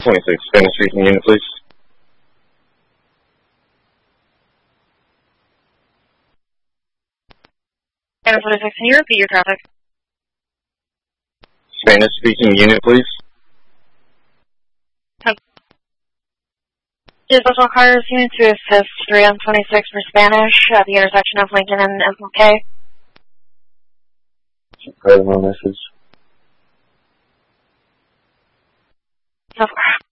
26 Spanish speaking unit, please. Spanish 26, can you repeat your traffic? Spanish speaking unit, please. Special cars unit to assist 3 on 26 for Spanish at the intersection of Lincoln and MLK. Present message. So far.